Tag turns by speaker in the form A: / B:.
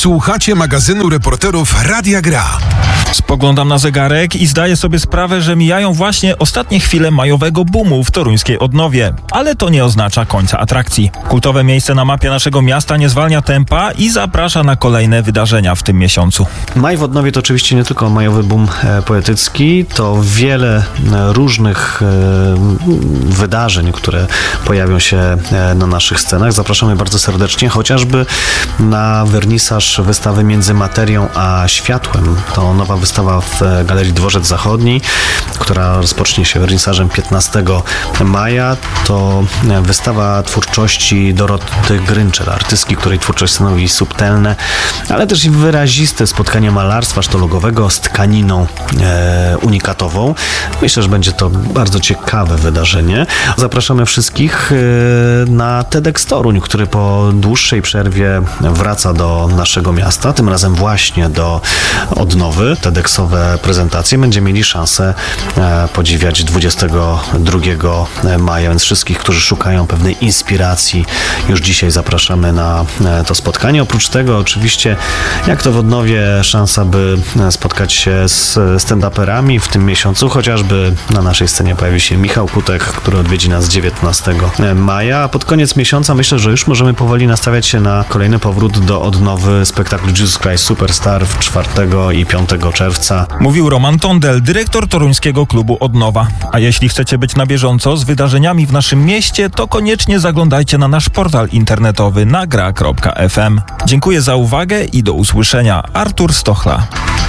A: Słuchacie magazynu reporterów Radia Gra.
B: Spoglądam na zegarek i zdaję sobie sprawę, że mijają właśnie ostatnie chwile majowego boomu w toruńskiej Odnowie. Ale to nie oznacza końca atrakcji. Kultowe miejsce na mapie naszego miasta nie zwalnia tempa i zaprasza na kolejne wydarzenia w tym miesiącu.
C: Maj w Odnowie to oczywiście nie tylko majowy boom poetycki, to wiele różnych wydarzeń, które pojawią się na naszych scenach. Zapraszamy bardzo serdecznie, chociażby na wernisaż wystawy Między materią a światłem. To nowa wystawa w Galerii Dworzec Zachodni, która rozpocznie się wernisażem 15 maja. To wystawa twórczości Doroty Gryncher, artystki, której twórczość stanowi subtelne, ale też i wyraziste spotkanie malarstwa sztalugowego z tkaniną unikatową. Myślę, że będzie to bardzo ciekawe wydarzenie. Zapraszamy wszystkich na TEDx Toruń, który po dłuższej przerwie wraca do naszego miasta, tym razem właśnie do Odnowy. TEDxowe prezentacje będziemy mieli szansę podziwiać 22 maja, więc wszystkich, którzy szukają pewnej inspiracji, już dzisiaj zapraszamy na to spotkanie. Oprócz tego oczywiście, jak to w Odnowie, szansa, by spotkać się z stand-uperami w tym miesiącu. Chociażby na naszej scenie pojawi się Michał Kutek, który odwiedzi nas 19 maja. A pod koniec miesiąca myślę, że już możemy powoli nastawiać się na kolejny powrót do Odnowy spektaklu Jesus Christ Superstar w 4 i 5 czerwca.
B: Mówił Roman Tondel, dyrektor toruńskiego klubu Odnowa. A jeśli chcecie być na bieżąco z wydarzeniami w naszym mieście, to koniecznie zaglądajcie na nasz portal internetowy nagra.fm. Dziękuję za uwagę i do usłyszenia. Artur Stochla.